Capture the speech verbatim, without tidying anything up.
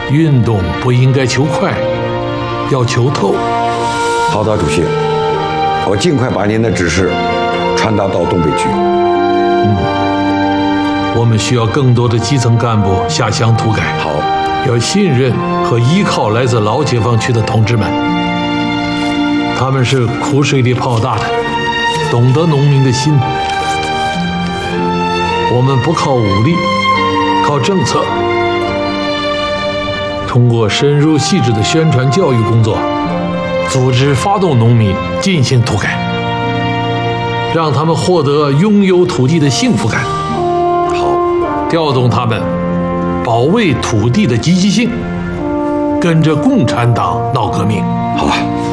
运动不应该求快，要求透。 好的，主席，我尽快把您的指示传达到东北区。 嗯，我们需要更多的基层干部下乡土改。 好， 要信任和依靠来自老解放区的同志们，他们是苦水里泡大的，懂得农民的心。我们不靠武力，靠政策，通过深入细致的宣传教育工作，组织发动农民进行土改，让他们获得拥有土地的幸福感。 好， 调动他们保卫土地的积极性，跟着共产党闹革命。 好啊。